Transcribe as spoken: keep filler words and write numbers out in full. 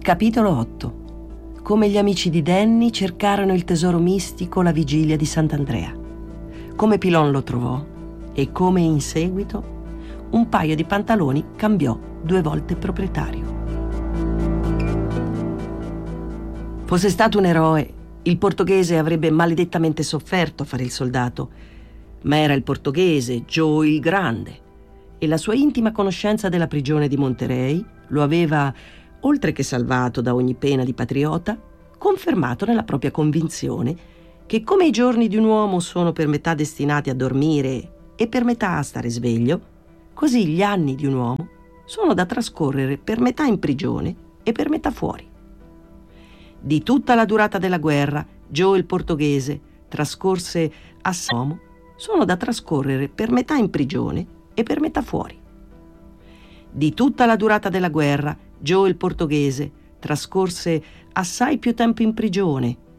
Capitolo otto. Come gli amici di Danny cercarono il tesoro mistico la vigilia di Sant'Andrea. Come Pilon lo trovò e come in seguito un paio di pantaloni cambiò due volte proprietario. Fosse stato un eroe, il portoghese avrebbe maledettamente sofferto a fare il soldato, ma era il portoghese Joe il Grande e la sua intima conoscenza della prigione di Monterey lo aveva, oltre che salvato da ogni pena di patriota, confermato nella propria convinzione che come i giorni di un uomo sono per metà destinati a dormire e per metà a stare sveglio, così gli anni di un uomo sono da trascorrere per metà in prigione e per metà fuori. Di tutta la durata della guerra, Joe il portoghese trascorse a Samo sono da trascorrere per metà in prigione e per metà fuori. Di tutta la durata della guerra, Joe il portoghese trascorse assai più tempo in prigione